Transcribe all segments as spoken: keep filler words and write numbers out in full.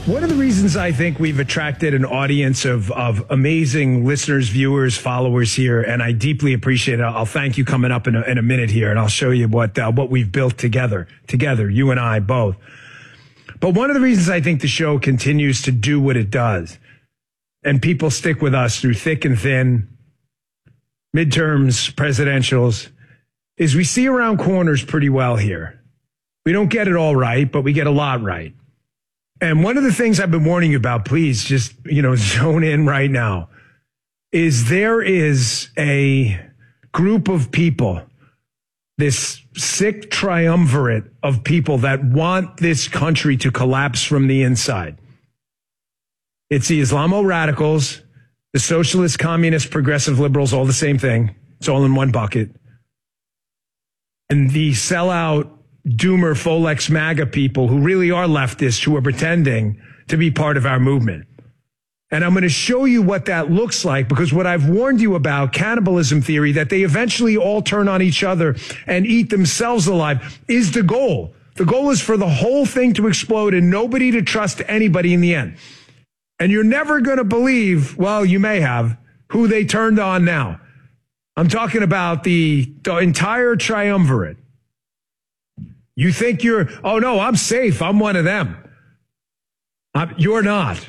One of the reasons I think we've attracted an audience of, of amazing listeners, viewers, followers here, and I deeply appreciate it. I'll thank you coming up in a, in a minute here, and I'll show you what uh, what we've built together, together, you and I both. But one of the reasons I think the show continues to do what it does, and people stick with us through thick and thin, midterms, presidentials, is we see around corners pretty well here. We don't get it all right, but we get a lot right. And one of the things I've been warning you about, please just, you know, zone in right now, is there is a group of people, this sick triumvirate of people that want this country to collapse from the inside. It's the Islamo-radicals, the socialist, communist, progressive liberals, all the same thing. It's all in one bucket. And the sellout doomer Folex MAGA people who really are leftists who are pretending to be part of our movement. And I'm going to show you what that looks like, because what I've warned you about, cannibalism theory, that they eventually all turn on each other and eat themselves alive, is the goal. The goal is for the whole thing to explode and nobody to trust anybody in the end. And you're never going to believe, well, you may have, who they turned on now. I'm talking about the, the entire triumvirate. You think you're, oh, no, I'm safe. I'm one of them. I'm, you're not.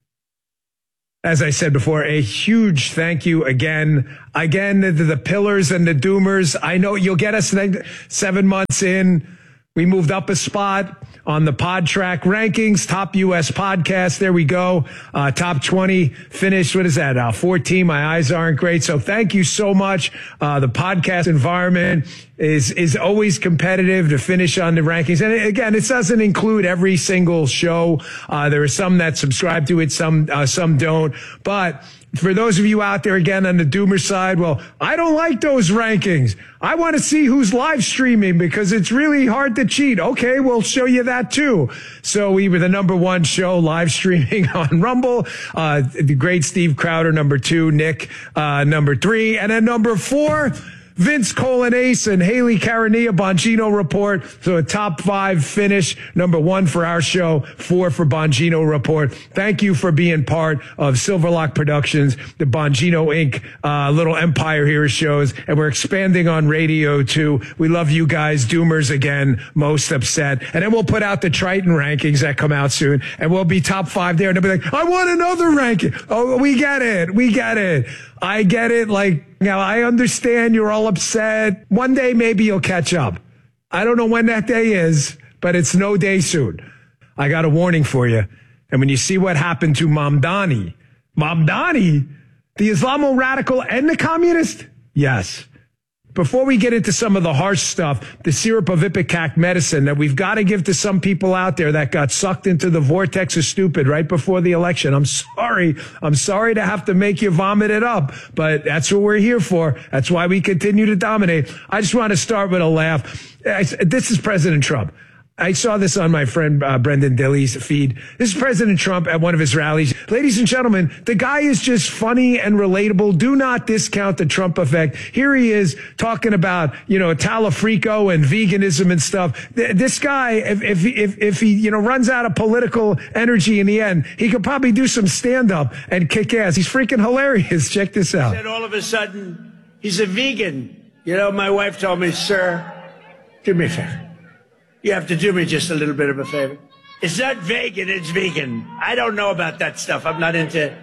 As I said before, a huge thank you again. Again, to the pillars and the doomers. I know you'll get us seven months in. We moved up a spot on the PodTrack rankings, top U S podcast. There we go. Uh, top twenty finished. What is that? Uh, fourteen. My eyes aren't great. So thank you so much. Uh, the podcast environment is, is always competitive to finish on the rankings. And again, it doesn't include every single show. Uh, there are some that subscribe to it, some, uh, some don't. But for those of you out there, again, on the doomer side, well, I don't like those rankings. I want to see who's live streaming because it's really hard to cheat. Okay, we'll show you that too. So we were the number one show live streaming on Rumble. Uh, the great Steve Crowder, number two, Nick, uh, number three, and then number four, Vince Colanace and Haley Carania, Bongino Report. So a top five finish. Number one for our show, four for Bongino Report. Thank you for being part of Silverlock Productions, the Bongino Incorporated. Uh, little empire here shows. And we're expanding on radio too. We love you guys. Doomers again, most upset. And then we'll put out the Triton rankings that come out soon. And we'll be top five there. And they'll be like, I want another ranking. Oh, we get it. We get it. I get it. Like, now I understand you're all upset. One day, maybe you'll catch up. I don't know when that day is, but it's no day soon. I got a warning for you. And when you see what happened to Mamdani, Mamdani, the Islamo radical and the communist? Yes. Before we get into some of the harsh stuff, the syrup of Ipecac medicine that we've got to give to some people out there that got sucked into the vortex of stupid right before the election. I'm sorry. I'm sorry to have to make you vomit it up, but that's what we're here for. That's why we continue to dominate. I just want to start with a laugh. I, this is President Trump. I saw this on my friend uh, Brendan Dilley's feed. This is President Trump at one of his rallies. Ladies and gentlemen, the guy is just funny and relatable. Do not discount the Trump effect. Here he is talking about, you know, Talafrico and veganism and stuff. This guy, if, if, if, if he, you know, runs out of political energy in the end, he could probably do some stand-up and kick ass. He's freaking hilarious. Check this out. Said all of a sudden, he's a vegan. You know, my wife told me, sir, do me a favor. You have to do me just a little bit of a favor. It's not vegan, it's vegan. I don't know about that stuff. I'm not into...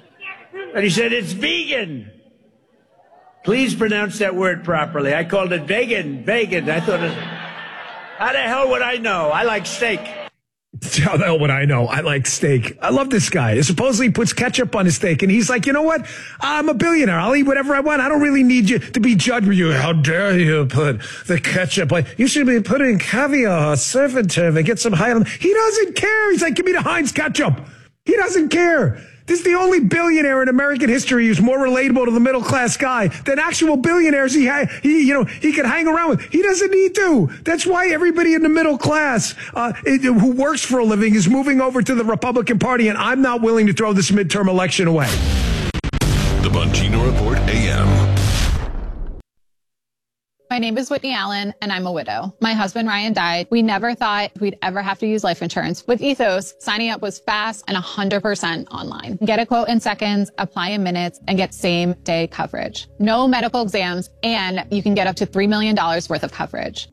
And he said, it's vegan. Please pronounce that word properly. I called it vegan, vegan. I thought it... How the hell would I know? I like steak. How the hell would I know? I like steak. I love this guy. He supposedly puts ketchup on his steak, and he's like, you know what? I'm a billionaire. I'll eat whatever I want. I don't really need you to be judged with you. How dare you put the ketchup? Like, you should be putting caviar or surf and turf and get some high. He doesn't care. He's like, give me the Heinz ketchup. He doesn't care. This is the only billionaire in American history who's more relatable to the middle class guy than actual billionaires he ha- he you know he could hang around with. He doesn't need to. That's why everybody in the middle class uh, it, who works for a living is moving over to the Republican Party, and I'm not willing to throw this midterm election away. The Bongino Report A M. My name is Whitney Allen, and I'm a widow. My husband, Ryan, died. We never thought we'd ever have to use life insurance. With Ethos, signing up was fast and one hundred percent online. Get a quote in seconds, apply in minutes, and get same-day coverage. No medical exams, and you can get up to three million dollars worth of coverage.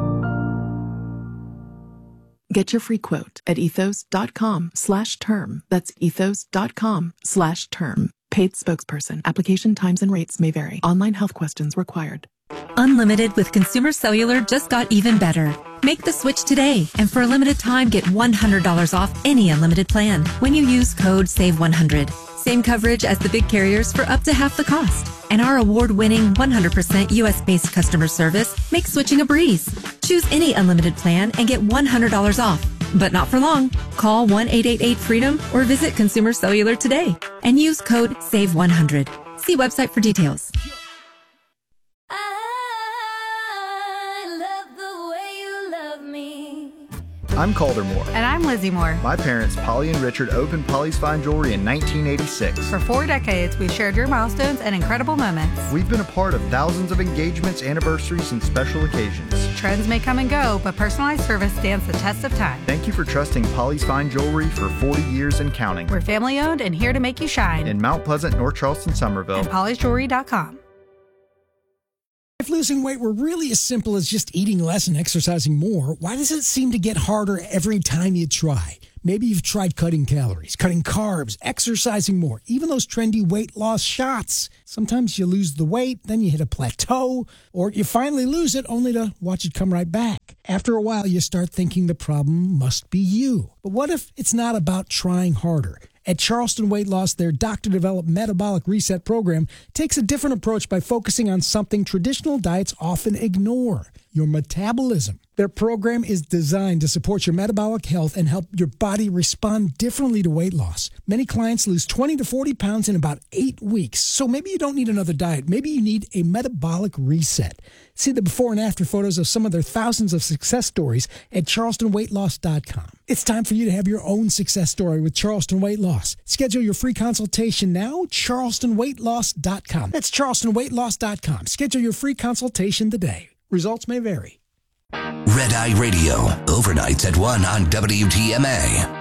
Get your free quote at ethos.com slash term. That's ethos.com slash term. Paid spokesperson. Application times and rates may vary. Online health questions required. Unlimited with Consumer Cellular just got even better. Make the switch today, and for a limited time, get one hundred dollars off any unlimited plan when you use code save one hundred. Same coverage as the big carriers for up to half the cost. And our award-winning one hundred percent U S-based customer service makes switching a breeze. Choose any unlimited plan and get one hundred dollars off. But not for long. Call one eight eight eight freedom or visit Consumer Cellular today and use code save one hundred. See website for details. I'm Calder Moore. And I'm Lizzie Moore. My parents, Polly and Richard, opened Polly's Fine Jewelry in nineteen eighty-six. For four decades, we've shared your milestones and incredible moments. We've been a part of thousands of engagements, anniversaries, and special occasions. Trends may come and go, but personalized service stands the test of time. Thank you for trusting Polly's Fine Jewelry for forty years and counting. We're family owned and here to make you shine. In Mount Pleasant, North Charleston, Somerville. And pollys jewelry dot com. If losing weight were really as simple as just eating less and exercising more, why does it seem to get harder every time you try? Maybe you've tried cutting calories, cutting carbs, exercising more, even those trendy weight loss shots. Sometimes you lose the weight, then you hit a plateau, or you finally lose it only to watch it come right back. After a while, you start thinking the problem must be you. But what if it's not about trying harder? At Charleston Weight Loss, their doctor-developed metabolic reset program takes a different approach by focusing on something traditional diets often ignore: your metabolism. Their program is designed to support your metabolic health and help your body respond differently to weight loss. Many clients lose twenty to forty pounds in about eight weeks, so maybe you don't need another diet. Maybe you need a metabolic reset. See the before and after photos of some of their thousands of success stories at charleston weight loss dot com. It's time for you to have your own success story with Charleston Weight Loss. Schedule your free consultation now, charleston weight loss dot com. That's charleston weight loss dot com. Schedule your free consultation today. Results may vary. Red Eye Radio, overnights at one on W T M A.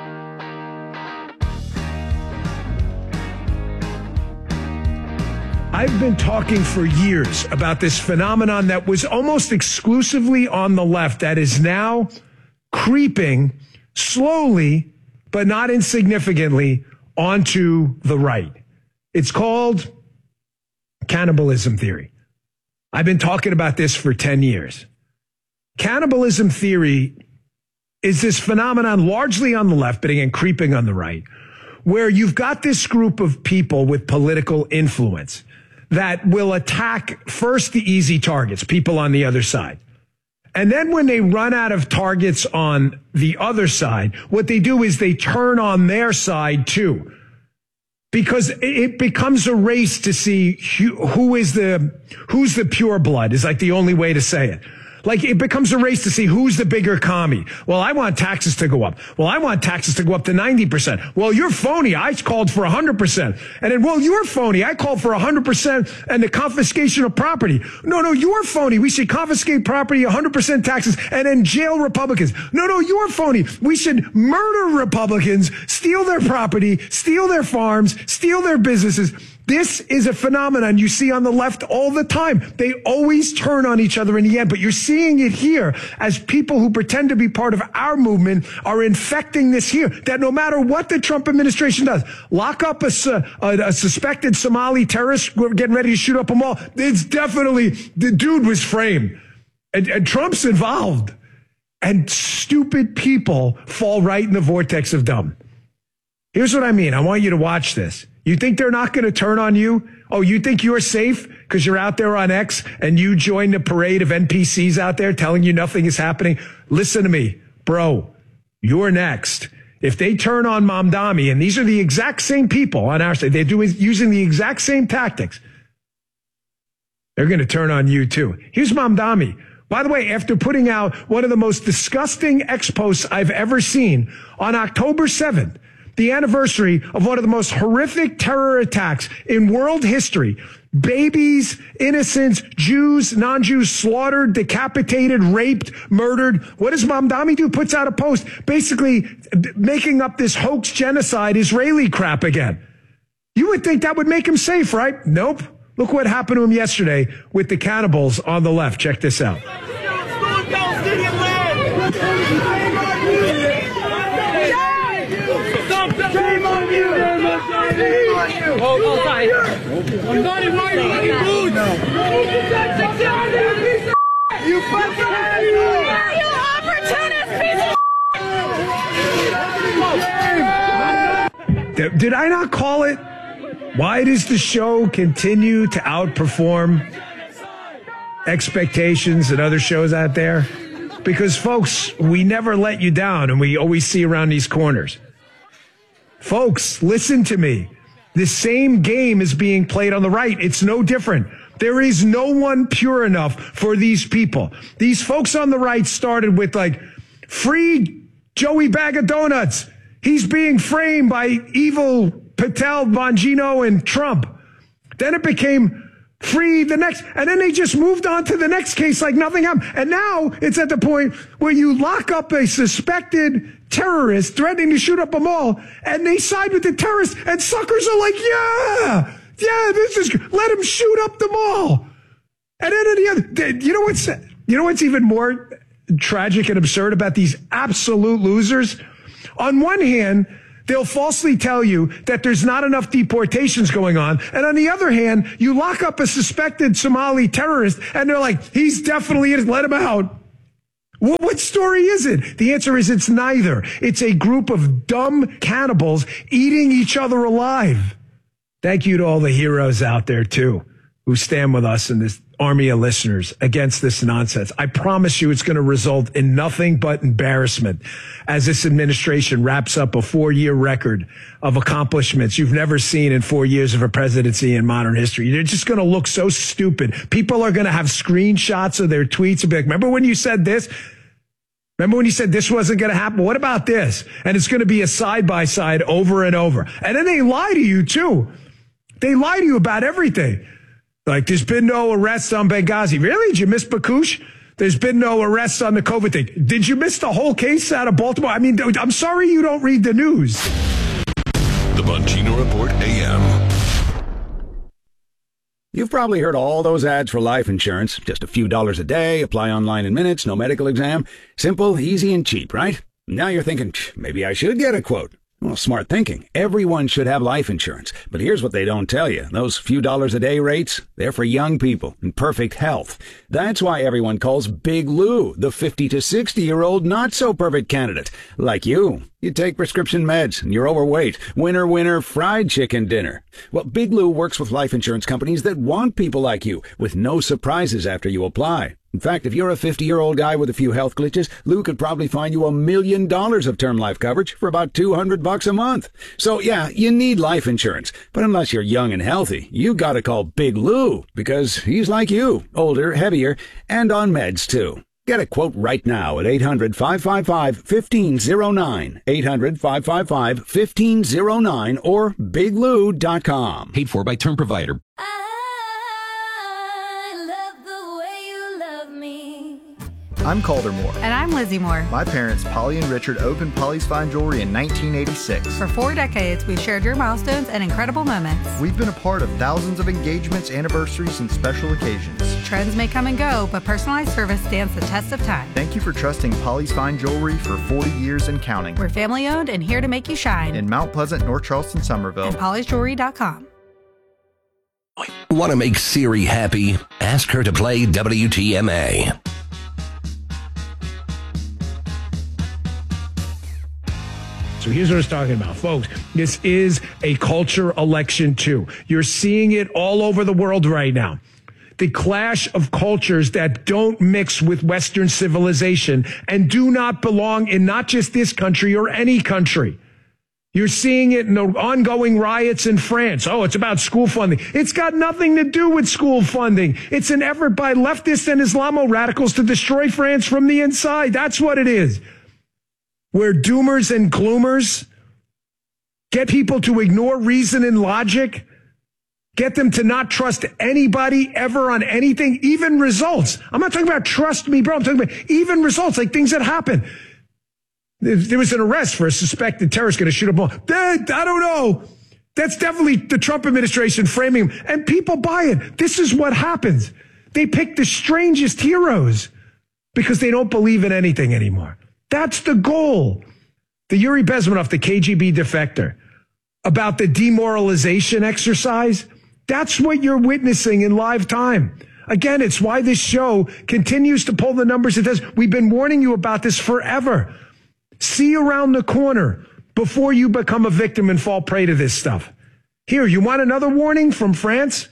I've been talking for years about this phenomenon that was almost exclusively on the left that is now creeping slowly, but not insignificantly, onto the right. It's called cannibalism theory. I've been talking about this for ten years. Cannibalism theory is this phenomenon largely on the left, but again, creeping on the right, where you've got this group of people with political influence that will attack first the easy targets, people on the other side. And then when they run out of targets on the other side, what they do is they turn on their side too. Because it becomes a race to see who is the, who's the pure blood is like the only way to say it. Like it becomes a race to see who's the bigger commie. Well, I want taxes to go up. Well, I want taxes to go up to ninety percent. Well, you're phony. I called for one hundred percent. And then, well, you're phony. I called for one hundred percent and the confiscation of property. No, no, you're phony. We should confiscate property, one hundred percent taxes, and then jail Republicans. No, no, you're phony. We should murder Republicans, steal their property, steal their farms, steal their businesses. This is a phenomenon you see on the left all the time. They always turn on each other in the end, but you're seeing it here as people who pretend to be part of our movement are infecting this here, that no matter what the Trump administration does, lock up a, a, a suspected Somali terrorist getting ready to shoot up a mall. It's definitely, the dude was framed and, and Trump's involved, and stupid people fall right in the vortex of dumb. Here's what I mean. I want you to watch this. You think they're not going to turn on you? Oh, you think you're safe because you're out there on X and you join the parade of N P Cs out there telling you nothing is happening? Listen to me, bro. You're next. If they turn on Mamdani, and these are the exact same people on our side, they're doing using the exact same tactics, they're going to turn on you too. Here's Mamdani. By the way, after putting out one of the most disgusting ex-posts I've ever seen on October seventh, the anniversary of one of the most horrific terror attacks in world history, Babies, innocents, Jews, non-Jews slaughtered, decapitated, raped, murdered. What does Mamdani do? Puts out a post basically making up this hoax genocide Israeli crap again. You would think that would make him safe, right? Nope. Look what happened to him yesterday with the cannibals on the left. Check this out. Shame on you! Shame on you! Oh, oh, sorry. I'm not in my boots! You fucking asshole! You opportunist piece of Did, did I not call it? Why does the show continue to outperform expectations and other shows out there? Because, folks, we never let you down, and we always see around these corners. Folks, listen to me. The same game is being played on the right. It's no different. There is no one pure enough for these people. These folks on the right started with, like, free Joey Bag of Donuts. He's being framed by evil Patel, Bongino, and Trump. Then it became free the next, and then they just moved on to the next case like nothing happened. And now it's at the point where you lock up a suspected terrorist threatening to shoot up a mall, and they side with the terrorists, and suckers are like, yeah, yeah, this is, let him shoot up the mall. And then the other, you know what's, you know what's even more tragic and absurd about these absolute losers? On one hand, they'll falsely tell you that there's not enough deportations going on. And on the other hand, you lock up a suspected Somali terrorist and they're like, he's definitely in, let him out. What, what story is it? The answer is it's neither. It's a group of dumb cannibals eating each other alive. Thank you to all the heroes out there, too, who stand with us in this army of listeners against this nonsense. I promise you it's going to result in nothing but embarrassment as this administration wraps up a four-year record of accomplishments you've never seen in four years of a presidency in modern history. They're just going to look so stupid. People are going to have screenshots of their tweets and be like, remember when you said this? Remember when you said this wasn't going to happen? What about this? And it's going to be a side-by-side over and over. And then they lie to you, too. They lie to you about everything. Like, there's been no arrests on Benghazi. Really? Did you miss Bakush? There's been no arrests on the COVID thing. Did you miss the whole case out of Baltimore? I mean, I'm sorry you don't read the news. The Bongino Report A M. You've probably heard all those ads for life insurance. Just a few dollars a day, apply online in minutes, no medical exam. Simple, easy, and cheap, right? Now you're thinking, maybe I should get a quote. Well, smart thinking. Everyone should have life insurance. But here's what they don't tell you. Those few dollars a day rates, they're for young people in perfect health. That's why everyone calls Big Lou the fifty to sixty-year-old not-so-perfect candidate. Like you. You take prescription meds and you're overweight. Winner, winner, fried chicken dinner. Well, Big Lou works with life insurance companies that want people like you with no surprises after you apply. In fact, if you're a fifty-year-old guy with a few health glitches, Lou could probably find you a million dollars of term life coverage for about two hundred bucks a month. So yeah, you need life insurance. But unless you're young and healthy, you gotta call Big Lou because he's like you, older, heavier, and on meds too. Get a quote right now at eight hundred, five five five, one five zero nine, eight hundred, five five five, one five zero nine or big lou dot com. Paid for by Term Provider. I'm Calder Moore. And I'm Lizzie Moore. My parents, Polly and Richard, opened Polly's Fine Jewelry in nineteen eighty-six. For four decades, we've shared your milestones and incredible moments. We've been a part of thousands of engagements, anniversaries, and special occasions. Trends may come and go, but personalized service stands the test of time. Thank you for trusting Polly's Fine Jewelry for forty years and counting. We're family owned and here to make you shine. In Mount Pleasant, North Charleston, Somerville. And pollys jewelry dot com. Want to make Siri happy? Ask her to play W T M A. So here's what I was talking about, folks. This is a culture election, too. You're seeing it all over the world right now. The clash of cultures that don't mix with Western civilization and do not belong in not just this country or any country. You're seeing it in the ongoing riots in France. Oh, it's about school funding. It's got nothing to do with school funding. It's an effort by leftists and Islamo-radicals to destroy France from the inside. That's what it is. Where doomers and gloomers get people to ignore reason and logic Get them to not trust anybody ever on anything, even results. I'm not talking about trust me, bro. I'm talking about even results, like things that happen. There was an arrest for a suspected terrorist going to shoot a bomb. That, I don't know. That's definitely the Trump administration framing him. And people buy it. This is what happens. They pick the strangest heroes because they don't believe in anything anymore. That's the goal. The Yuri Bezmenov, the K G B defector, about the demoralization exercise, that's what you're witnessing in live time. Again, it's why this show continues to pull the numbers it does. We've been warning you about this forever. See around the corner before you become a victim and fall prey to this stuff. Here, you want another warning from France?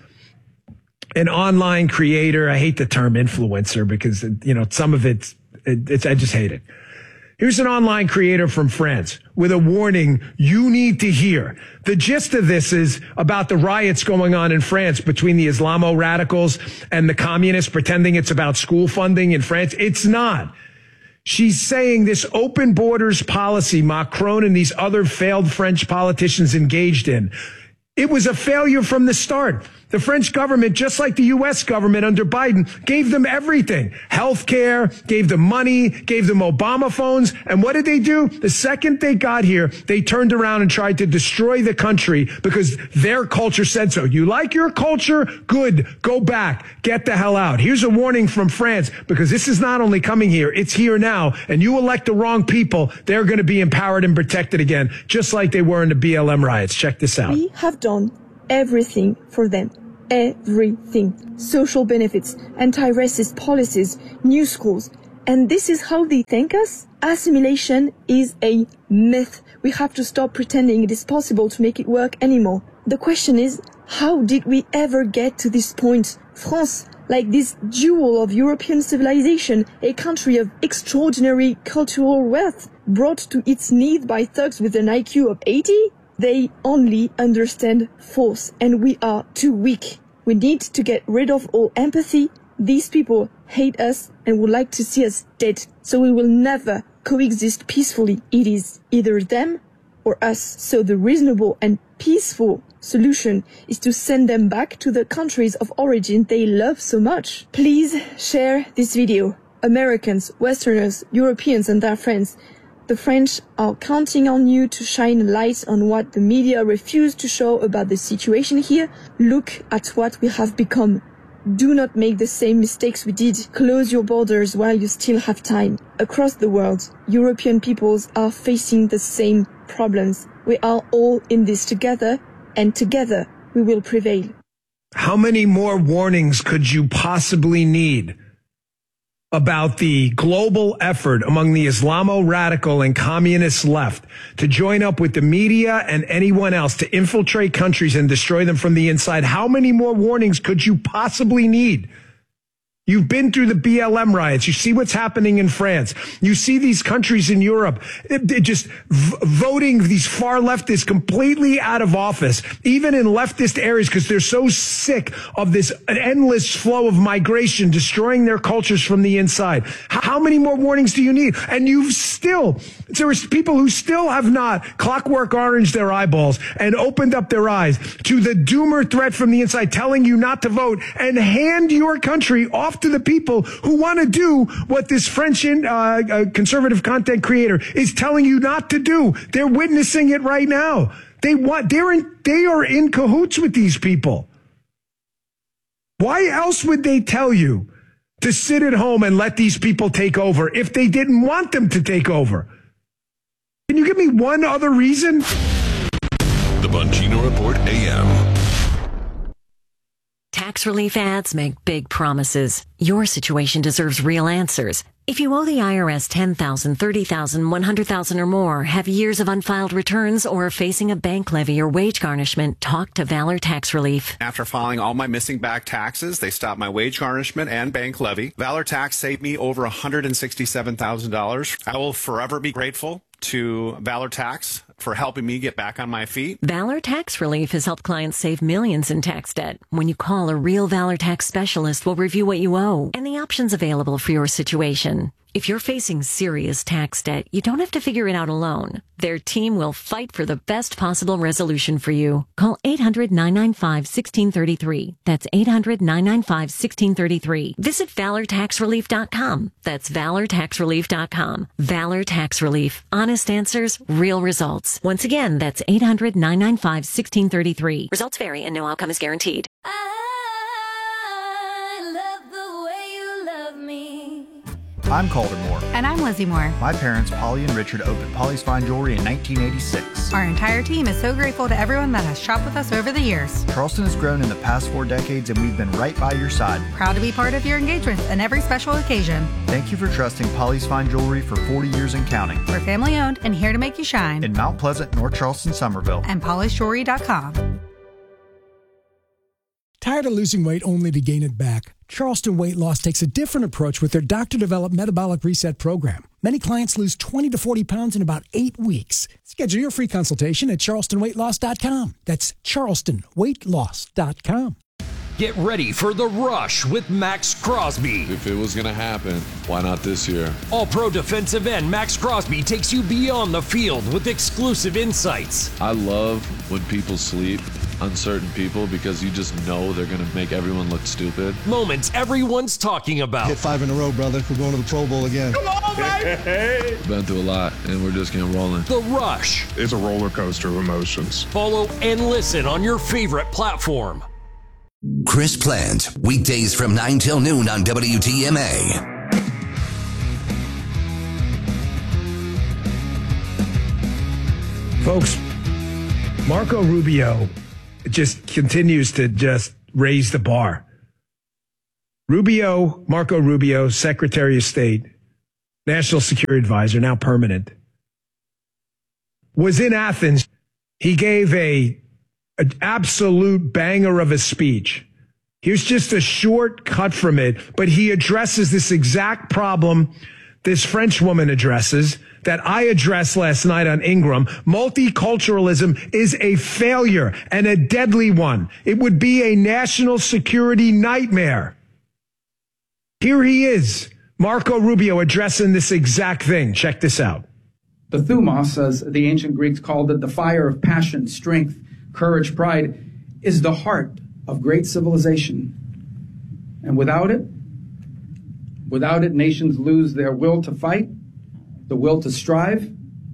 An online creator, I hate the term influencer because, you know, some of it's, it's I just hate it. Here's an online creator from France with a warning you need to hear. The gist of this is about the riots going on in France between the Islamo radicals and the communists pretending it's about school funding in France. It's not. She's saying this open borders policy Macron and these other failed French politicians engaged in, it was a failure from the start. The French government, just like the U S government under Biden, gave them everything. Health care, gave them money, gave them Obama phones. And what did they do? The second they got here, they turned around and tried to destroy the country because their culture said so. You like your culture? Good. Go back. Get the hell out. Here's a warning from France because this is not only coming here, it's here now. And you elect the wrong people, they're going to be empowered and protected again, just like they were in the B L M riots. Check this out. We have done everything for them. Everything. Social benefits, anti-racist policies, new schools. And this is how they thank us? Assimilation is a myth. We have to stop pretending it is possible to make it work anymore. The question is, how did we ever get to this point? France, like this jewel of European civilization, a country of extraordinary cultural wealth, brought to its knees by thugs with an I Q of eighty? They only understand force, and we are too weak. We need to get rid of all empathy. These people hate us and would like to see us dead, so we will never coexist peacefully. It is either them or us. So the reasonable and peaceful solution is to send them back to the countries of origin they love so much. Please share this video. Americans, Westerners, Europeans and their friends. The French are counting on you to shine a light on what the media refuse to show about the situation here. Look at what we have become. Do not make the same mistakes we did. Close your borders while you still have time. Across the world, European peoples are facing the same problems. We are all in this together, and together we will prevail. How many more warnings could you possibly need about the global effort among the Islamo radical and communist left to join up with the media and anyone else to infiltrate countries and destroy them from the inside? How many more warnings could you possibly need? You've been through the B L M riots. You see what's happening in France. You see these countries in Europe it, it just v- voting these far leftists completely out of office, even in leftist areas, because they're so sick of this endless flow of migration destroying their cultures from the inside. How, how many more warnings do you need? And you've still, there are people who still have not clockwork orange their eyeballs and opened up their eyes to the doomer threat from the inside telling you not to vote and hand your country off to the people who want to do what this French uh, uh, conservative content creator is telling you not to do. They're witnessing it right now. They want, they're in, they are in cahoots with these people. Why else would they tell you to sit at home and let these people take over if they didn't want them to take over? Can you give me one other reason? The Bongino Report A M. Tax relief ads make big promises. Your situation deserves real answers. If you owe the I R S ten thousand dollars, thirty thousand dollars, one hundred thousand dollars or more, have years of unfiled returns, or are facing a bank levy or wage garnishment, talk to Valor Tax Relief. After filing all my missing back taxes, they stopped my wage garnishment and bank levy. Valor Tax saved me over one hundred sixty-seven thousand dollars. I will forever be grateful to Valor Tax for helping me get back on my feet. Valor Tax Relief has helped clients save millions in tax debt. When you call, a real Valor Tax specialist will review what you owe and the options available for your situation. If you're facing serious tax debt, you don't have to figure it out alone. Their team will fight for the best possible resolution for you. Call eight hundred, nine nine five, one six three three. That's eight hundred, nine nine five, one six three three. Visit valor tax relief dot com. That's valor tax relief dot com. Valor Tax Relief. Honest answers, real results. Once again, that's eight hundred, nine nine five, one six three three. Results vary and no outcome is guaranteed. I'm Calder Moore. And I'm Lizzie Moore. My parents, Polly and Richard, opened Polly's Fine Jewelry in nineteen eighty-six. Our entire team is so grateful to everyone that has shopped with us over the years. Charleston has grown in the past four decades, and we've been right by your side. Proud to be part of your engagements and every special occasion. Thank you for trusting Polly's Fine Jewelry for forty years and counting. We're family owned and here to make you shine. In Mount Pleasant, North Charleston, Somerville. And pollys jewelry dot com. Tired of losing weight only to gain it back? Charleston Weight Loss takes a different approach with their doctor-developed Metabolic Reset program. Many clients lose twenty to forty pounds in about eight weeks. Schedule your free consultation at charleston weight loss dot com. That's charleston weight loss dot com. Get ready for The Rush with Max Crosby. If it was going to happen, why not this year? All-pro defensive end Max Crosby takes you beyond the field with exclusive insights. I love when people sleep, uncertain people, because you just know they're going to make everyone look stupid. Moments everyone's talking about. Hit five in a row, brother. We're going to the Pro Bowl again. Come on, baby! We've been through a lot, and we're just getting rolling. The Rush. It's a roller coaster of emotions. Follow and listen on your favorite platform. Chris Plant, weekdays from nine till noon on W T M A. Folks, Marco Rubio just continues to just raise the bar. Rubio, Marco Rubio, Secretary of State, National Security Advisor, now permanent, was in Athens. He gave a an absolute banger of a speech. Here's just a short cut from it, but he addresses this exact problem this French woman addresses, that I addressed last night on Ingram. Multiculturalism is a failure and a deadly one. It would be a national security nightmare. Here he is, Marco Rubio, addressing this exact thing. Check this out. The thumos, as the ancient Greeks called it, the fire of passion, strength, courage, pride, is the heart of great civilization. And without it, without it, nations lose their will to fight, the will to strive,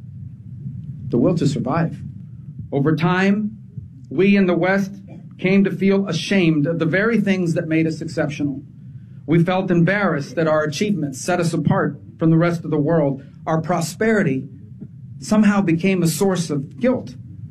the will to survive. Over time, we in the West came to feel ashamed of the very things that made us exceptional. We felt embarrassed that our achievements set us apart from the rest of the world. Our prosperity somehow became a source of guilt.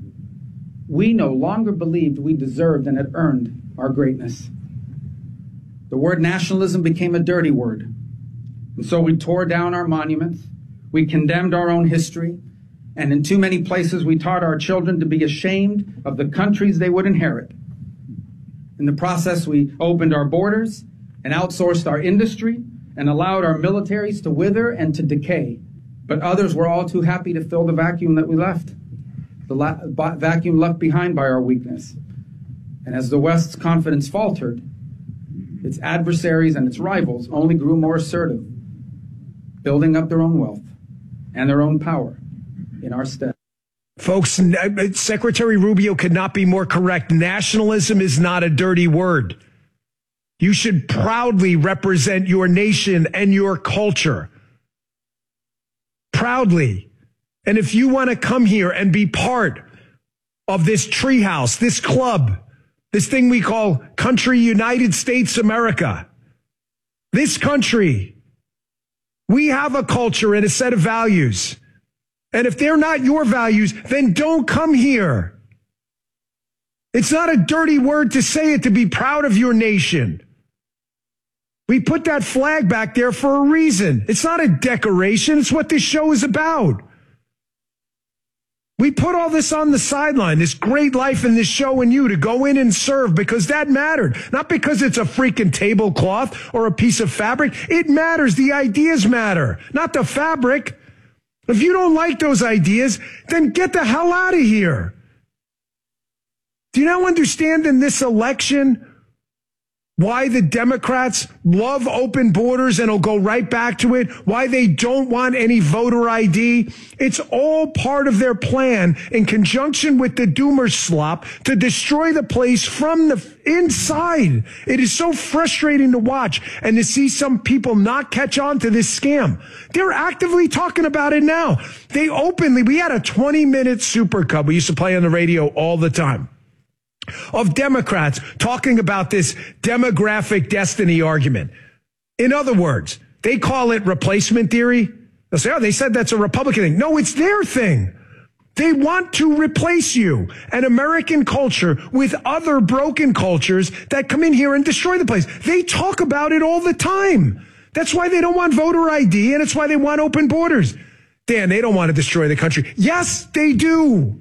We no longer believed we deserved and had earned our greatness. The word nationalism became a dirty word. And so we tore down our monuments, we condemned our own history, and in too many places we taught our children to be ashamed of the countries they would inherit. In the process, we opened our borders and outsourced our industry and allowed our militaries to wither and to decay. But others were all too happy to fill the vacuum that we left, the la- vacuum left behind by our weakness. And as the West's confidence faltered, its adversaries and its rivals only grew more assertive, building up their own wealth and their own power in our stead. Folks, Secretary Rubio could not be more correct. Nationalism is not a dirty word. You should proudly represent your nation and your culture. Proudly. And if you want to come here and be part of this treehouse, this club, this thing we call country United States America, this country, we have a culture and a set of values. And if they're not your values, then don't come here. It's not a dirty word to say it, to be proud of your nation. We put that flag back there for a reason. It's not a decoration. It's what this show is about. We put all this on the sideline, this great life in this show and you to go in and serve because that mattered. Not because it's a freaking tablecloth or a piece of fabric. It matters. The ideas matter, not the fabric. If you don't like those ideas, then get the hell out of here. Do you now understand in this election why the Democrats love open borders and will go right back to it, why they don't want any voter I D. It's all part of their plan in conjunction with the Doomer slop to destroy the place from the inside. It is so frustrating to watch and to see some people not catch on to this scam. They're actively talking about it now. They openly, we had a twenty minute Super Cup we used to play on the radio all the time, of Democrats talking about this demographic destiny argument. In other words, they call it replacement theory. They'll say, oh, they said that's a Republican thing. No, it's their thing. They want to replace you, an American culture, with other broken cultures that come in here and destroy the place. They talk about it all the time. That's why they don't want voter I D, and it's why they want open borders. Dan, they don't want to destroy the country. Yes, they do.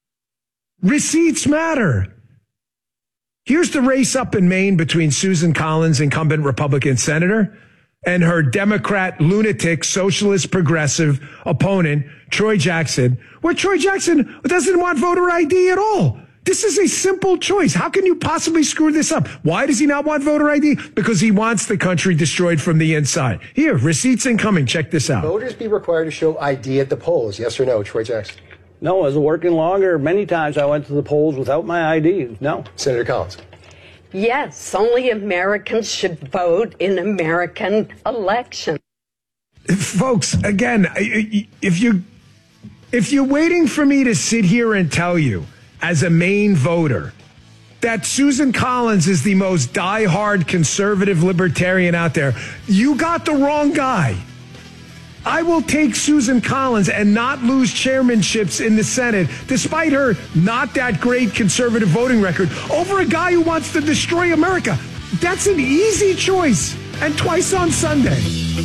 Receipts matter. Here's the race up in Maine between Susan Collins, incumbent Republican senator, and her Democrat, lunatic, socialist, progressive opponent, Troy Jackson, where Troy Jackson doesn't want voter I D at all. This is a simple choice. How can you possibly screw this up? Why does he not want voter I D? Because he wants the country destroyed from the inside. Here, receipts incoming. Check this out. Voters be required to show I D at the polls, yes or no, Troy Jackson? No, as a working longer, many times I went to the polls without my I D. No. Senator Collins. Yes, only Americans should vote in American elections. Folks, again, if you if you're waiting for me to sit here and tell you as a Maine voter that Susan Collins is the most diehard conservative libertarian out there, you got the wrong guy. I will take Susan Collins and not lose chairmanships in the Senate, despite her not that great conservative voting record, over a guy who wants to destroy America. That's an easy choice, and twice on Sunday.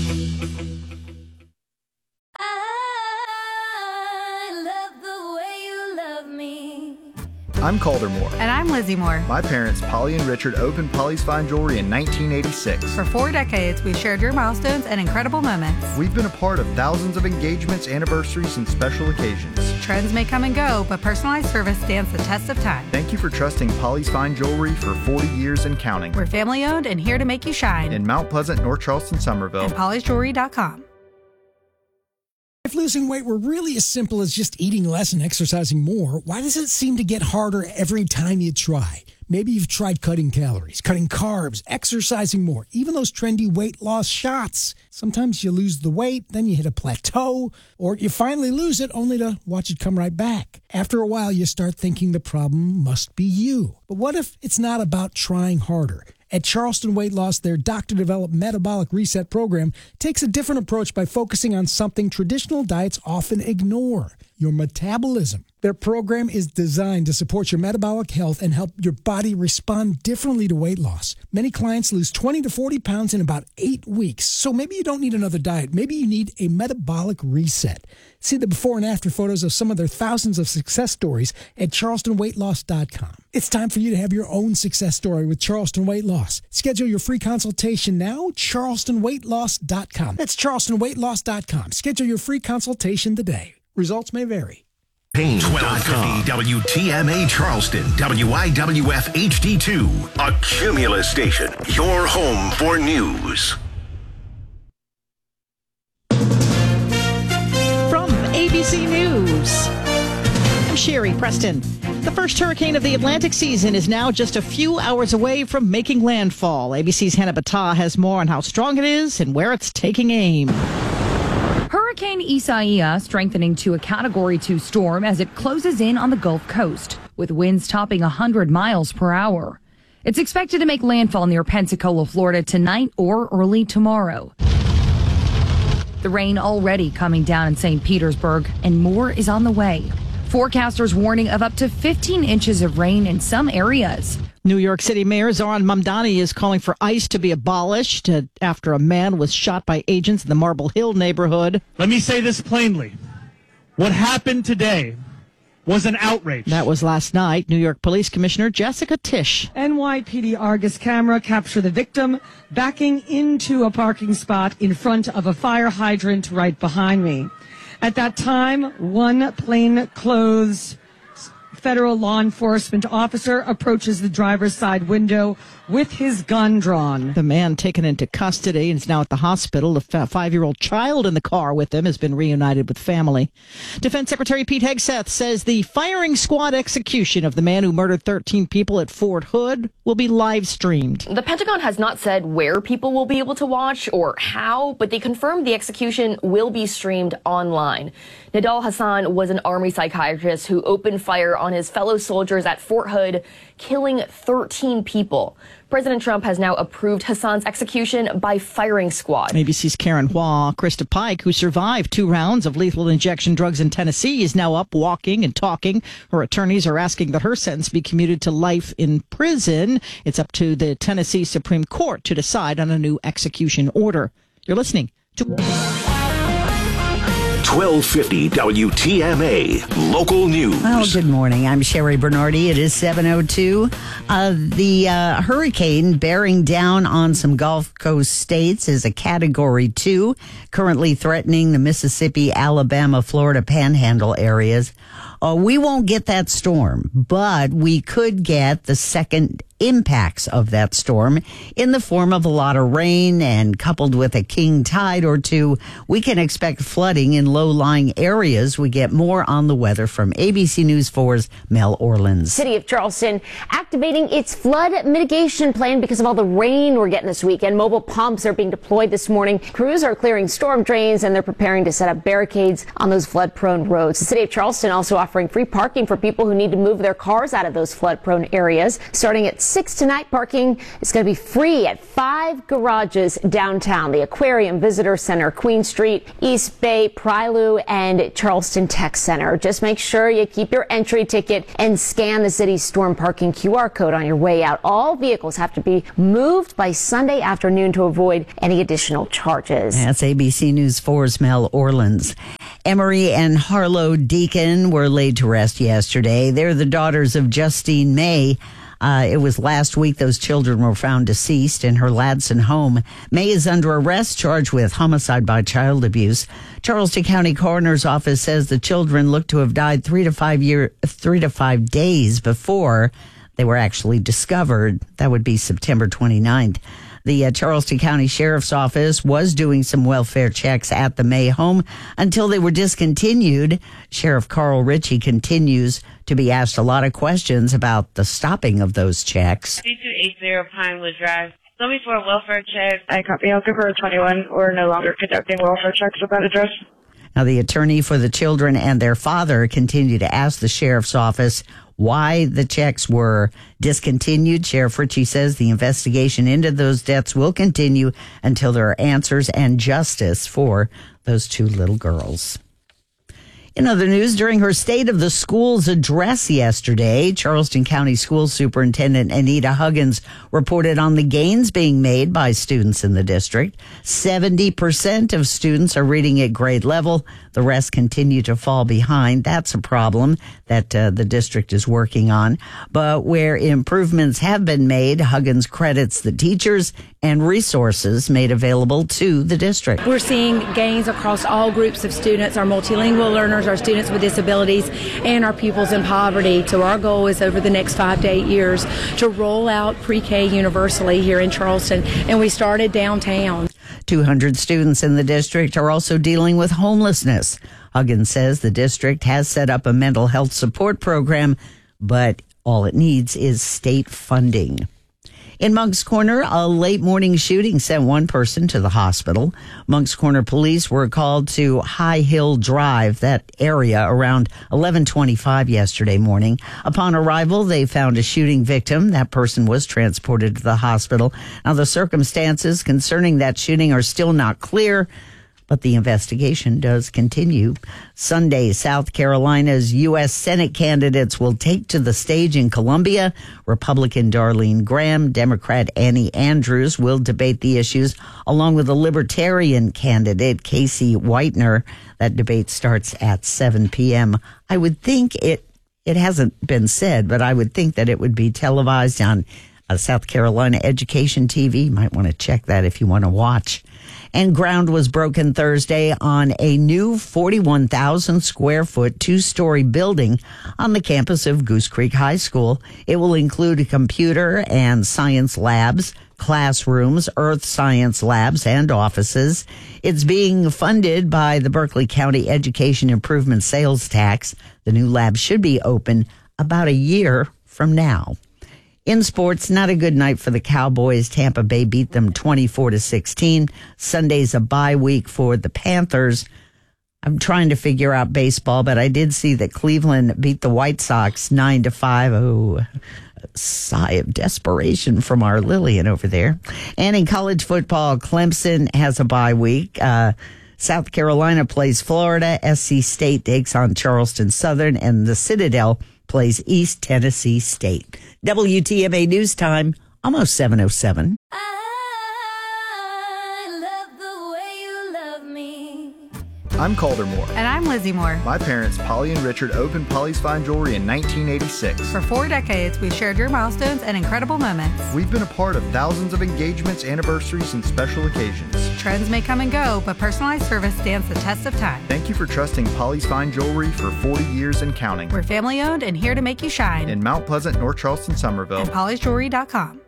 I'm Calder Moore. And I'm Lizzie Moore. My parents, Polly and Richard, opened Polly's Fine Jewelry in nineteen eighty-six. For four decades, we've shared your milestones and incredible moments. We've been a part of thousands of engagements, anniversaries, and special occasions. Trends may come and go, but personalized service stands the test of time. Thank you for trusting Polly's Fine Jewelry for forty years and counting. We're family owned and here to make you shine. In Mount Pleasant, North Charleston, Somerville. And pollys jewelry dot com. If losing weight were really as simple as just eating less and exercising more, why does it seem to get harder every time you try? Maybe you've tried cutting calories, cutting carbs, exercising more, even those trendy weight loss shots. Sometimes you lose the weight, then you hit a plateau, or you finally lose it only to watch it come right back. After a while, you start thinking the problem must be you. But what if it's not about trying harder? At Charleston Weight Loss, their doctor-developed metabolic reset program takes a different approach by focusing on something traditional diets often ignore: your metabolism. Their program is designed to support your metabolic health and help your body respond differently to weight loss. Many clients lose twenty to forty pounds in about eight weeks, so maybe you don't need another diet. Maybe you need a metabolic reset. See the before and after photos of some of their thousands of success stories at charleston weight loss dot com. It's time for you to have your own success story with Charleston Weight Loss. Schedule your free consultation now, charleston weight loss dot com. That's charleston weight loss dot com. Schedule your free consultation today. Results may vary. twelve fifty W T M A Charleston, W I W F H D two, a Cumulus station, your home for news. From A B C News, I'm Sherry Preston. The first hurricane of the Atlantic season is now just a few hours away from making landfall. A B C's Hannah Battah has more on how strong it is and where it's taking aim. Hurricane Isaiah strengthening to a Category two storm as it closes in on the Gulf Coast, with winds topping one hundred miles per hour. It's expected to make landfall near Pensacola, Florida tonight or early tomorrow. The rain already coming down in Saint Petersburg, and more is on the way. Forecasters warning of up to fifteen inches of rain in some areas. New York City Mayor Zohran Mamdani is calling for ICE to be abolished uh, after a man was shot by agents in the Marble Hill neighborhood. Let me say this plainly. What happened today was an outrage. That was last night. New York Police Commissioner Jessica Tisch. N Y P D Argus camera captured the victim backing into a parking spot in front of a fire hydrant right behind me. At that time, one plainclothes federal law enforcement officer approaches the driver's side window with his gun drawn. The man taken into custody and is now at the hospital. The five-year-old child in the car with him has been reunited with family. Defense Secretary Pete Hegseth says the firing squad execution of the man who murdered thirteen people at Fort Hood will be live streamed. The Pentagon has not said where people will be able to watch or how, but they confirmed the execution will be streamed online. Nidal Hasan was an Army psychiatrist who opened fire on his fellow soldiers at Fort Hood, killing thirteen people. President Trump has now approved Hassan's execution by firing squad. A B C's Karen Hua. Krista Pike, who survived two rounds of lethal injection drugs in Tennessee, is now up walking and talking. Her attorneys are asking that her sentence be commuted to life in prison. It's up to the Tennessee Supreme Court to decide on a new execution order. You're listening to twelve fifty W T M A Local News. Well, good morning. I'm Sherry Bernardi. It is seven oh two. Uh, the uh, hurricane bearing down on some Gulf Coast states is a Category two, currently threatening the Mississippi, Alabama, Florida panhandle areas. Uh, we won't get that storm, but we could get the second impacts of that storm in the form of a lot of rain, and coupled with a king tide or two, we can expect flooding in low-lying areas. We get more on the weather from A B C News four's Mel Orleans. City of Charleston activating its flood mitigation plan because of all the rain we're getting this weekend. Mobile pumps are being deployed this morning. Crews are clearing storm drains, and they're preparing to set up barricades on those flood-prone roads. The City of Charleston also offering free parking for people who need to move their cars out of those flood-prone areas. Starting at six tonight, parking is going to be free at five garages downtown: the Aquarium, Visitor Center, Queen Street, East Bay, Prylu, and Charleston Tech Center. Just make sure you keep your entry ticket and scan the city's storm parking Q R code on your way out. All vehicles have to be moved by Sunday afternoon to avoid any additional charges. That's A B C News four's Mel Orleans. Emery and Harlow Deacon were laid to rest yesterday. They're the daughters of Justine May. Uh, it was last week those children were found deceased in her Ladson home. May is under arrest, charged with homicide by child abuse. Charleston County Coroner's Office says the children look to have died three to five year, three to five days before they were actually discovered. That would be September twenty-ninth. The uh, Charleston County Sheriff's Office was doing some welfare checks at the May home until they were discontinued. Sheriff Carl Ritchie continues to be asked a lot of questions about the stopping of those checks. two two eight zero Pinewood Drive. Tell me for a welfare check. I copy. I'll give her a twenty-one. We're no longer conducting welfare checks at that address. Now, the attorney for the children and their father continue to ask the sheriff's office why the checks were discontinued. Sheriff Ritchie says the investigation into those deaths will continue until there are answers and justice for those two little girls. In other news, during her State of the Schools address yesterday, Charleston County School Superintendent Anita Huggins reported on the gains being made by students in the district. seventy percent of students are reading at grade level. The rest continue to fall behind. That's a problem that uh, the district is working on. But where improvements have been made, Huggins credits the teachers and resources made available to the district. We're seeing gains across all groups of students, our multilingual learners, our students with disabilities, and our pupils in poverty. So our goal is over the next five to eight years to roll out pre-K universally here in Charleston, and we started downtown. two hundred students in the district are also dealing with homelessness. Huggins says the district has set up a mental health support program, but all it needs is state funding. In Moncks Corner, a late morning shooting sent one person to the hospital. Moncks Corner police were called to High Hill Drive, that area, around eleven twenty-five yesterday morning. Upon arrival, they found a shooting victim. That person was transported to the hospital. Now, the circumstances concerning that shooting are still not clear, but the investigation does continue. Sunday, South Carolina's U S Senate candidates will take to the stage in Columbia. Republican Darlene Graham, Democrat Annie Andrews will debate the issues, along with the Libertarian candidate Casey Whitener. That debate starts at seven p.m. I would think it, it hasn't been said, but I would think that it would be televised on Uh, South Carolina Education T V. You might want to check that if you want to watch. And ground was broken Thursday on a new forty-one thousand square foot two-story building on the campus of Goose Creek High School. It will include computer and science labs, classrooms, earth science labs, and offices. It's being funded by the Berkeley County Education Improvement Sales Tax. The new lab should be open about a year from now. In sports, not a good night for the Cowboys. Tampa Bay beat them twenty-four to sixteen. Sunday's a bye week for the Panthers. I'm trying to figure out baseball, but I did see that Cleveland beat the White Sox nine to five. Oh, a sigh of desperation from our Lillian over there. And in college football, Clemson has a bye week. Uh, South Carolina plays Florida. S C State takes on Charleston Southern, and the Citadel plays East Tennessee State. W T M A News Time, almost seven oh seven. I'm Calder Moore. And I'm Lizzie Moore. My parents, Polly and Richard, opened Polly's Fine Jewelry in nineteen eighty-six. For four decades, we've shared your milestones and incredible moments. We've been a part of thousands of engagements, anniversaries, and special occasions. Trends may come and go, but personalized service stands the test of time. Thank you for trusting Polly's Fine Jewelry for forty years and counting. We're family owned and here to make you shine. In Mount Pleasant, North Charleston, Somerville. And pollys jewelry dot com.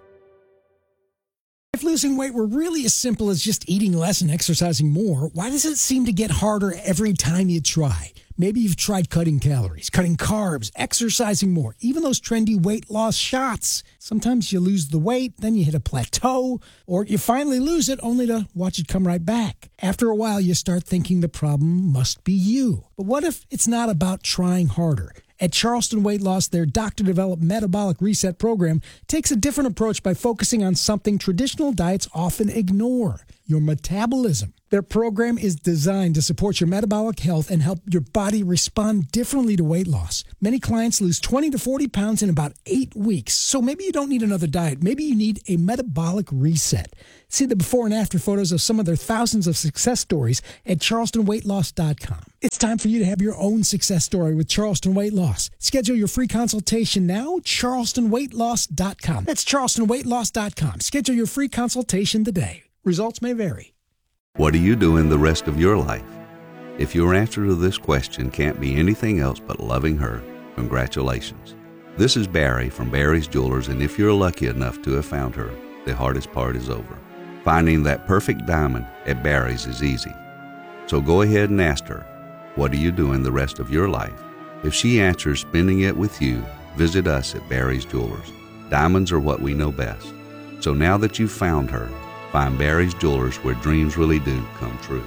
If losing weight were really as simple as just eating less and exercising more, why does it seem to get harder every time you try? Maybe you've tried cutting calories, cutting carbs, exercising more, even those trendy weight loss shots. Sometimes you lose the weight, then you hit a plateau, or you finally lose it only to watch it come right back. After a while, you start thinking the problem must be you. But what if it's not about trying harder? At Charleston Weight Loss, their doctor-developed metabolic reset program takes a different approach by focusing on something traditional diets often ignore: your metabolism. Their program is designed to support your metabolic health and help your body respond differently to weight loss. Many clients lose twenty to forty pounds in about eight weeks, so maybe you don't need another diet. Maybe you need a metabolic reset. See the before and after photos of some of their thousands of success stories at charleston weight loss dot com. It's time for you to have your own success story with Charleston Weight Loss. Schedule your free consultation now, charleston weight loss dot com. That's charleston weight loss dot com. Schedule your free consultation today. Results may vary. What are you doing the rest of your life? If your answer to this question can't be anything else but loving her, congratulations. This is Barry from Barry's Jewelers, and if you're lucky enough to have found her, the hardest part is over. Finding that perfect diamond at Barry's is easy. So go ahead and ask her, what are you doing the rest of your life? If she answers spending it with you, visit us at Barry's Jewelers. Diamonds are what we know best. So now that you've found her, find Barry's Jewelers, where dreams really do come true.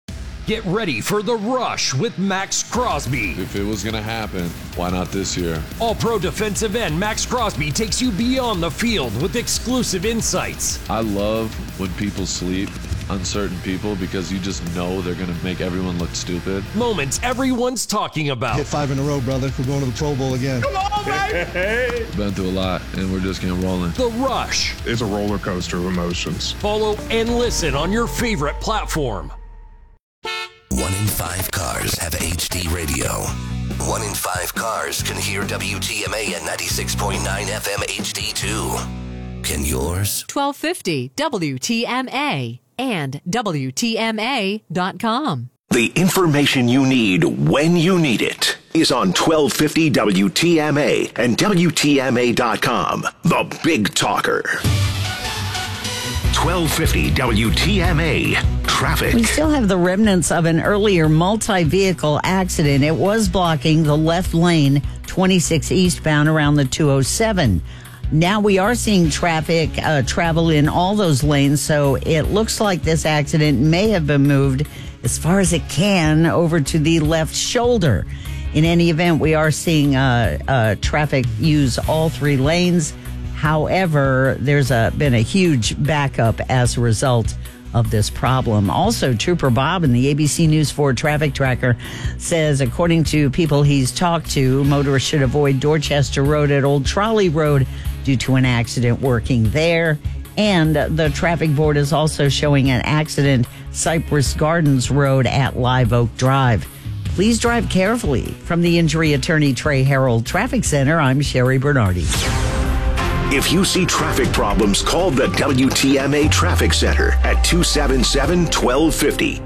Get ready for The Rush with Max Crosby. If it was going to happen, why not this year? All-pro defensive end Max Crosby takes you beyond the field with exclusive insights. I love when people sleep, uncertain people, because you just know they're going to make everyone look stupid. Moments everyone's talking about. Hit five in a row, brother. We're going to the Pro Bowl again. Come on, baby! Been through a lot, and we're just getting rolling. The Rush. It's a roller coaster of emotions. Follow and listen on your favorite platform. One in five cars have H D radio. One in five cars can hear W T M A at ninety-six point nine F M H D two. Can yours? twelve fifty W T M A and W T M A dot com. The information you need when you need it is on twelve fifty W T M A and W T M A dot com. The Big Talker. twelve fifty W T M A traffic. We still have the remnants of an earlier multi-vehicle accident. It was blocking the left lane, twenty-six eastbound around the two oh seven. Now we are seeing traffic uh, travel in all those lanes, so it looks like this accident may have been moved as far as it can over to the left shoulder. In any event, we are seeing uh, uh, traffic use all three lanes. However, there's a, been a huge backup as a result of this problem. Also, Trooper Bob in the A B C News four traffic tracker says, according to people he's talked to, motorists should avoid Dorchester Road at Old Trolley Road due to an accident working there. And the traffic board is also showing an accident Cypress Gardens Road at Live Oak Drive. Please drive carefully. From the injury attorney Trey Harold Traffic Center, I'm Sherry Bernardi. If you see traffic problems, call the W T M A Traffic Center at two seven seven, one two five zero.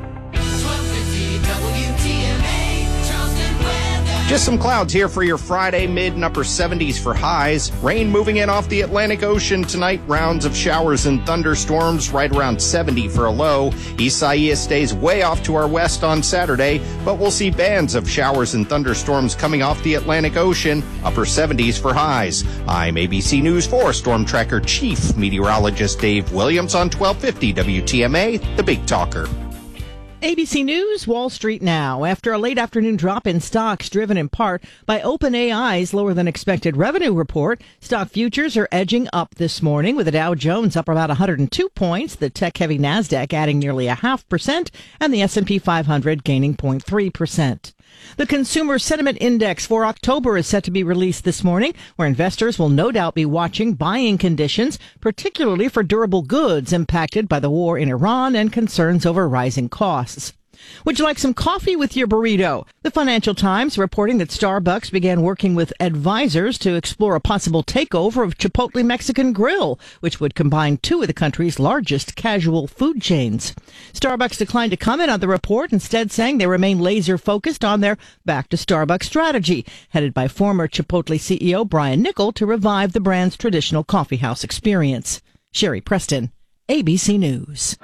Just some clouds here for your Friday, mid and upper seventies for highs. Rain moving in off the Atlantic Ocean tonight. Rounds of showers and thunderstorms right around seventy for a low. Isaias stays way off to our west on Saturday, but we'll see bands of showers and thunderstorms coming off the Atlantic Ocean. Upper seventies for highs. I'm A B C News four Storm Tracker Chief Meteorologist Dave Williams on twelve fifty W T M A, The Big Talker. A B C News, Wall Street now. After a late afternoon drop in stocks driven in part by OpenAI's lower than expected revenue report, stock futures are edging up this morning with the Dow Jones up about one hundred two points, the tech-heavy NASDAQ adding nearly a half percent, and the S and P five hundred gaining zero point three percent. The Consumer Sentiment Index for October is set to be released this morning, where investors will no doubt be watching buying conditions, particularly for durable goods impacted by the war in Iran and concerns over rising costs. Would you like some coffee with your burrito? The Financial Times reporting that Starbucks began working with advisors to explore a possible takeover of Chipotle Mexican Grill, which would combine two of the country's largest casual food chains. Starbucks declined to comment on the report, instead saying they remain laser focused on their Back to Starbucks strategy, headed by former Chipotle C E O Brian Niccol to revive the brand's traditional coffeehouse experience. Sherry Preston, A B C News.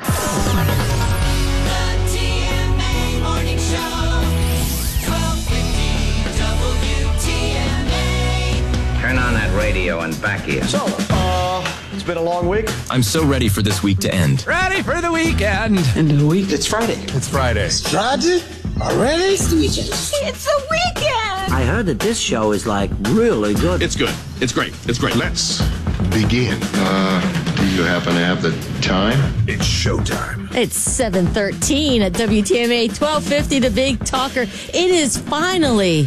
Turn on that radio and back here. So, uh, it's been a long week. I'm so ready for this week to end. Ready for the weekend. End of the week? It's Friday. It's Friday. It's Friday? Already? It's the weekend. It's the weekend. I heard that this show is like really good. It's good. It's great. It's great. Let's begin. Uh, do you happen to have the time? It's showtime. It's seven thirteen at W T M A twelve fifty, The Big Talker. It is finally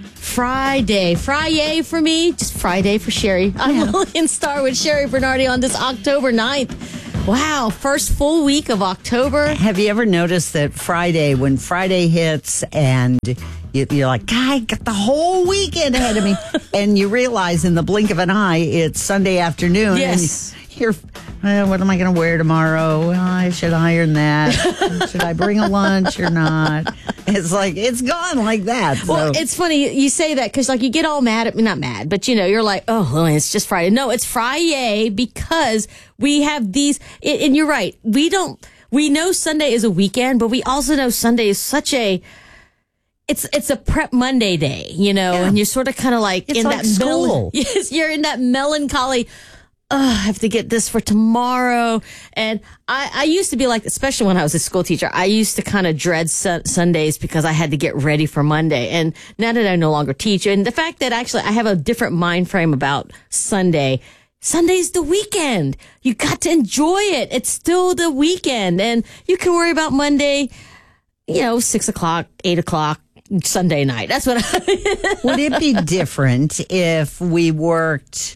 Friday. Friday for me, just Friday for Sherry. I'm Yeah. Lillian Starr with Sherry Bernardi on this October ninth. Wow, first full week of October. Have you ever noticed that Friday, when Friday hits and you, you're like, God, I got the whole weekend ahead of me, and you realize in the blink of an eye, it's Sunday afternoon. Yes. And you're, well, what am I going to wear tomorrow? Well, I should iron that. Should I bring a lunch or not? It's like, it's gone like that. So. Well, it's funny you say that because, like, you get all mad at me, not mad, but, you know, you're like, oh, well, it's just Friday. No, it's Friday because we have these, and you're right, we don't, we know Sunday is a weekend, but we also know Sunday is such a, It's it's a prep Monday day, you know, yeah. and you're sort of kind of like it's in like that school. Mel- yes, you're in that melancholy. Oh, I have to get this for tomorrow. And I, I used to be like, especially when I was a school teacher, I used to kind of dread su- Sundays because I had to get ready for Monday. And now that I no longer teach, and the fact that actually I have a different mind frame about Sunday. Sunday's the weekend. You got to enjoy it. It's still the weekend, and you can worry about Monday. You know, six o'clock, eight o'clock. Sunday night. That's what I Would it be different if we worked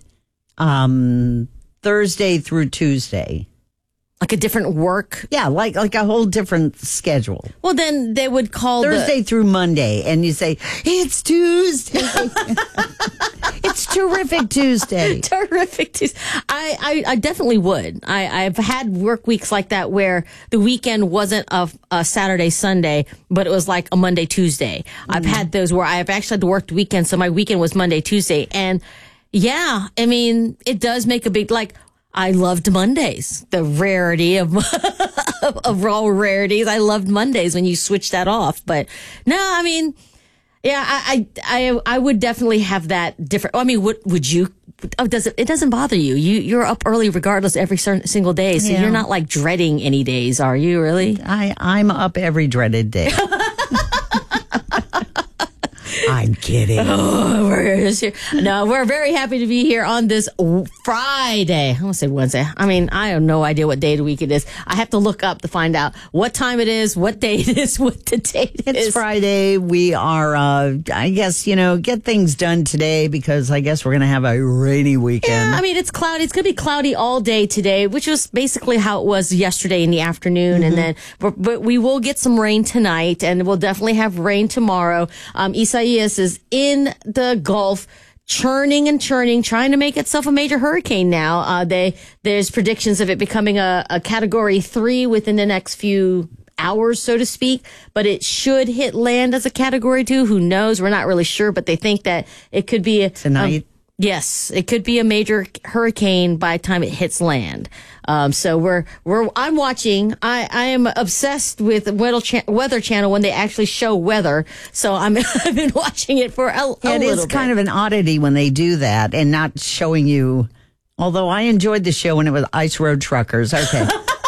um, Thursday through Tuesday? Like a different work? Yeah, like like a whole different schedule. Well, then they would call Thursday the- through Monday, and you say, it's Tuesday. It's terrific Tuesday. Terrific Tuesday. I, I, I definitely would. I, I've had work weeks like that where the weekend wasn't a, a Saturday, Sunday, but it was like a Monday, Tuesday. Mm. I've had those where I've actually had to work the weekend, so my weekend was Monday, Tuesday. And yeah, I mean, it does make a big, like, I loved Mondays, the rarity of, of, of all rarities. I loved Mondays when you switch that off. But no, I mean, yeah, I, I, I, I would definitely have that different. I mean, would, would you, oh, does it, it doesn't bother you. You, you're up early regardless every certain, single day. So yeah. You're not like dreading any days, are you really? I, I'm up every dreaded day. I'm kidding. Oh, we're just here. No, we're very happy to be here on this Friday. I want to say Wednesday. I mean, I have no idea what day of the week it is. I have to look up to find out what time it is, what day it is, what the date it's is. It's Friday. We are, uh, I guess, you know, get things done today because I guess we're going to have a rainy weekend. Yeah, I mean, it's cloudy. It's going to be cloudy all day today, which was basically how it was yesterday in the afternoon. Mm-hmm. And then, but, but we will get some rain tonight, and we'll definitely have rain tomorrow. Um, Isaias is in the Gulf churning and churning, trying to make itself a major hurricane now. Uh, they there's predictions of it becoming a, a category three within the next few hours, so to speak, but it should hit land as a category two. Who knows? We're not really sure, but they think that it could be a, tonight. Um, yes, it could be a major hurricane by the time it hits land. Um, so we're we're I'm watching. I, I am obsessed with Weather, Cha- Weather Channel when they actually show weather. So I'm I've been watching it for a, a yeah, it little is bit. kind of an oddity when they do that and not showing you. Although I enjoyed the show when it was Ice Road Truckers. Okay.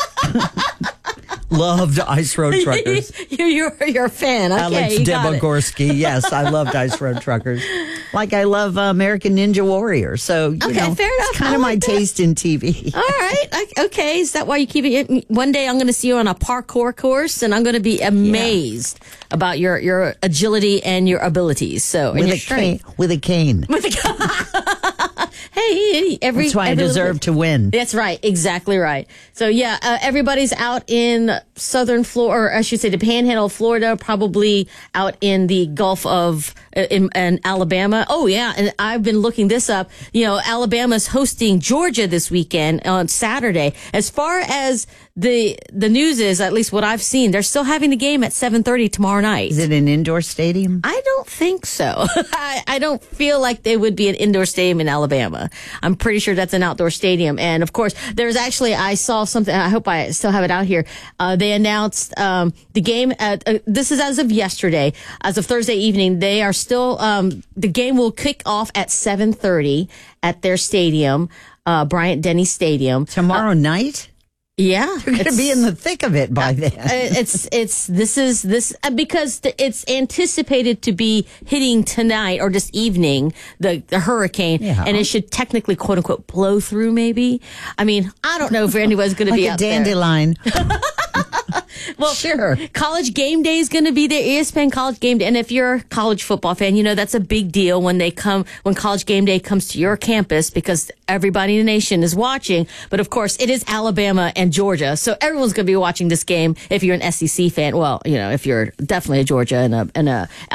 Loved Ice Road Truckers. you're, you're, you're a fan. Okay, Alex you got it. Debagorsky. Yes, I loved Ice Road Truckers. Like I love uh, American Ninja Warrior. So, you Okay, know, fair enough. it's kind I of my like that. taste in T V. All right. I, okay. Is that why you keep it? One day I'm going to see you on a parkour course and I'm going to be amazed yeah. about your, your agility and your abilities. So, and with your a strength. cane, with a cane. With a cane. Hey, every. That's why I every deserve little, to win. That's right. Exactly right. So, yeah, uh, everybody's out in southern Florida, or I should say the panhandle of Florida, probably out in the Gulf of, uh, in, in Alabama. Oh, yeah. And I've been looking this up. You know, Alabama's hosting Georgia this weekend on Saturday. As far as the the news is, at least what I've seen, they're still having the game at seven thirty tomorrow night. Is it an indoor stadium? I don't think so. I, I don't feel like they would be an indoor stadium in Alabama. I'm pretty sure that's an outdoor stadium. And of course, there's actually, I saw something, I hope I still have it out here. Uh, they announced um, the game, at, uh, this is as of yesterday, as of Thursday evening, they are still, um, the game will kick off at seven thirty at their stadium, uh, Bryant Denny Stadium. Tomorrow uh, night? Yeah. You're going to be in the thick of it by then. it's, it's, this is, this, because it's anticipated to be hitting tonight or this evening, the, the hurricane, yeah. and it should technically, quote unquote, blow through maybe. I mean, I don't know if anyone's going to like be a out dandelion. there. Well, sure. College Game Day is going to be there. E S P N College Game Day. And if you're a college football fan, you know that's a big deal when they come, when College Game Day comes to your campus because everybody in the nation is watching. But of course, it is Alabama and Georgia. So everyone's going to be watching this game if you're an S E C fan. Well, you know, if you're definitely a Georgia and a, and a